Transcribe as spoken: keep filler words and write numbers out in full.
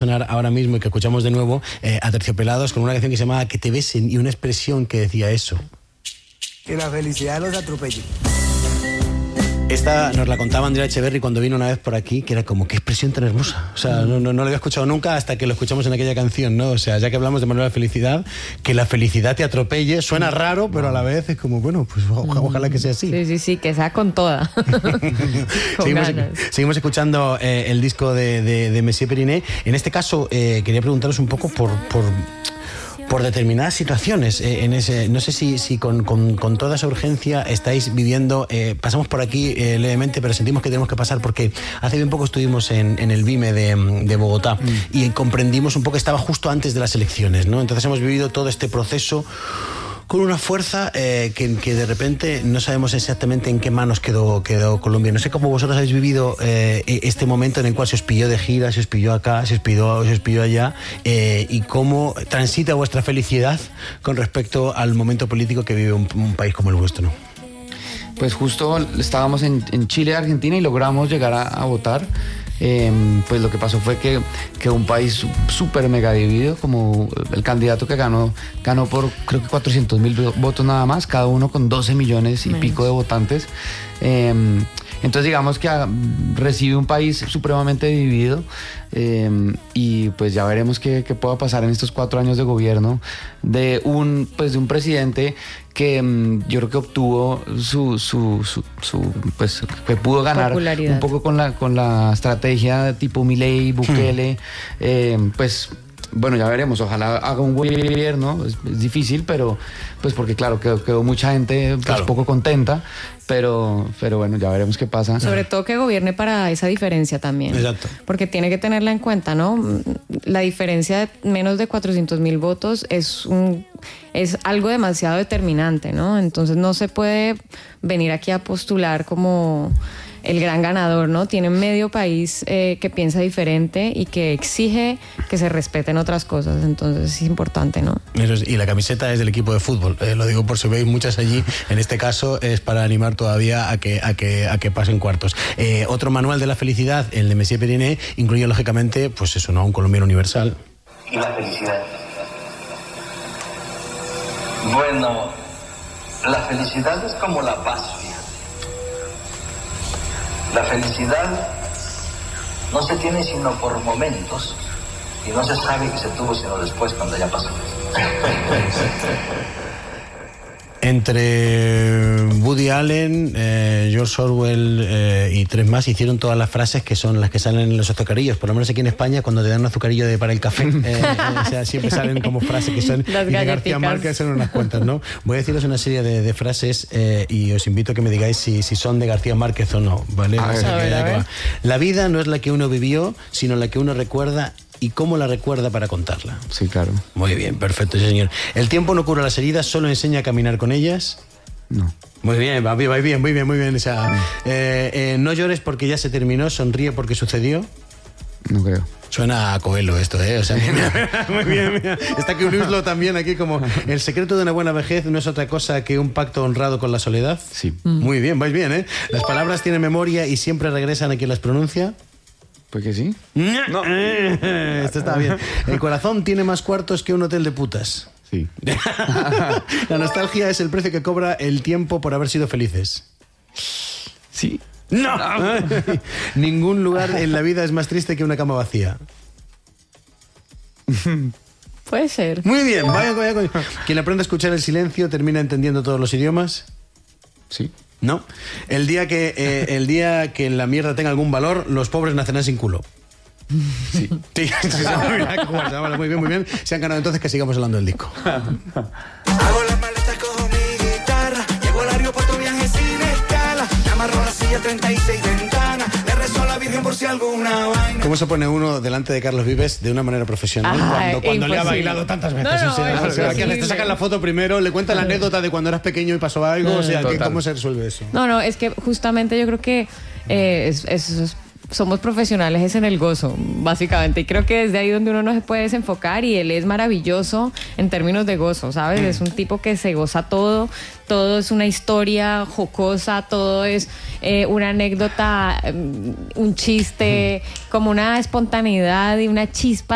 sonar ahora mismo y que escuchamos de nuevo, eh, Aterciopelados, con una canción que se llamaba Que te besen y una expresión que decía eso. Que la felicidad los atropelle. Esta nos la contaba Andrea Echeverri cuando vino una vez por aquí, que era como, qué expresión tan hermosa. O sea, no, no, no lo había escuchado nunca hasta que lo escuchamos en aquella canción, ¿no? O sea, ya que hablamos de Manuel de la Felicidad, que la felicidad te atropelle, suena raro, pero a la vez es como, bueno, pues o, ojalá que sea así. Sí, sí, sí, que sea con toda. con seguimos, ganas. seguimos escuchando eh, el disco de, de, de Messier Periné. En este caso, eh, quería preguntaros un poco por... por por determinadas situaciones, eh, en ese, no sé si, si con, con, con toda esa urgencia estáis viviendo, eh, pasamos por aquí eh, levemente, pero sentimos que tenemos que pasar porque hace bien poco estuvimos en, en el BIME de, de Bogotá mm. y comprendimos un poco que estaba justo antes de las elecciones, ¿no? Entonces hemos vivido todo este proceso con una fuerza eh, que, que de repente no sabemos exactamente en qué manos quedó, quedó Colombia. No sé cómo vosotros habéis vivido eh, este momento en el cual se os pilló de gira, se os pilló acá, se os pilló, se os pilló allá, eh, y cómo transita vuestra felicidad con respecto al momento político que vive un, un país como el vuestro, ¿no? Pues justo estábamos en, en Chile, Argentina, y logramos llegar a, a votar. Eh, pues lo que pasó fue que, que un país súper mega dividido, como el candidato que ganó, ganó por creo que cuatrocientos mil votos nada más, cada uno con doce millones y Menos. pico de votantes. Eh, entonces digamos que a, recibe un país supremamente dividido, eh, y pues ya veremos qué, qué pueda pasar en estos cuatro años de gobierno de un, pues de un presidente que um, yo creo que obtuvo su, su, su, su pues que pudo ganar un poco con la, con la estrategia tipo Milei, Bukele, hmm. eh, pues bueno, ya veremos, ojalá haga un buen gobierno, es, es difícil, pero pues porque claro, quedó, quedó mucha gente pues, claro. poco contenta, pero, pero bueno, ya veremos qué pasa. Sobre todo que gobierne para esa diferencia también. Exacto. Porque tiene que tenerla en cuenta, ¿no? La diferencia de menos de cuatrocientos mil votos es un es algo demasiado determinante, ¿no? Entonces no se puede venir aquí a postular como el gran ganador, ¿no? Tiene medio país eh, que piensa diferente y que exige que se respeten otras cosas, entonces es importante, ¿no? Y la camiseta es del equipo de fútbol, eh, lo digo por si veis muchas allí, en este caso es para animar todavía a que, a que, a que pasen cuartos. Eh, otro manual de la felicidad, el de Messier Periné, incluye lógicamente, pues eso, ¿no? Un colombiano universal. Y la felicidad. Bueno, la felicidad es como la paz. La felicidad no se tiene sino por momentos y no se sabe que se tuvo sino después cuando ya pasó. Entre Woody Allen, eh, George Orwell eh, y tres más hicieron todas las frases que son las que salen en los azucarillos. Por lo menos aquí en España, cuando te dan un azucarillo de, para el café, eh, eh, o sea, siempre salen como frases que son. Las y de García Márquez son unas cuantas, ¿no? Voy a deciros una serie de, de frases eh, y os invito a que me digáis si, si son de García Márquez o no, ¿vale? A ver, a ver, a ver. La vida no es la que uno vivió, sino la que uno recuerda. ¿Y cómo la recuerda para contarla? Sí, claro. Muy bien, perfecto, sí, señor. El tiempo no cura las heridas, solo enseña a caminar con ellas. No. Muy bien, va bien, muy bien, muy bien. O sea, eh, eh, no llores porque ya se terminó, sonríe porque sucedió. No creo. Suena a Coelho esto, ¿eh? O sea, mira, muy bien, mira. Está aquí un Luislo también, aquí como el secreto de una buena vejez no es otra cosa que un pacto honrado con la soledad. Sí. Muy bien, vais bien, ¿eh? Las palabras tienen memoria y siempre regresan a quien las pronuncia. ¿Pues que sí? No. Esto está bien. El corazón tiene más cuartos que un hotel de putas. Sí. La nostalgia es el precio que cobra el tiempo por haber sido felices. Sí. ¡No! Ningún lugar en la vida es más triste que una cama vacía. Puede ser. Muy bien, vaya, vaya, vaya. Quien aprende a escuchar el silencio termina entendiendo todos los idiomas. Sí. ¿No? El día que eh, el día que la mierda tenga algún valor, los pobres nacerán sin culo. Sí. Sí, sí, sí, muy bien, muy bien. Se han ganado, entonces que sigamos hablando del disco. Hago las maletas, cojo mi guitarra, llego al aeropuerto, viaje sin escala, me amarro la silla, treinta y seis ventanas, le rezo a la Virgen por si alguna vaina. ¿Cómo se pone uno delante de Carlos Vives de una manera profesional Ah, cuando, cuando le ha imposible. bailado tantas veces? No, no, o sea, es o sea, que le imposible. sacan la foto primero, le cuentan la anécdota de cuando eras pequeño y pasó algo, o sea, que, Total. ¿cómo se resuelve eso? No, no, es que justamente yo creo que eh, es, es- es- somos profesionales es en el gozo, básicamente. Y creo que desde ahí donde uno no se puede desenfocar y él es maravilloso en términos de gozo, ¿sabes? Es un tipo que se goza todo, todo es una historia jocosa, todo es eh, una anécdota, mm, un chiste, como una espontaneidad y una chispa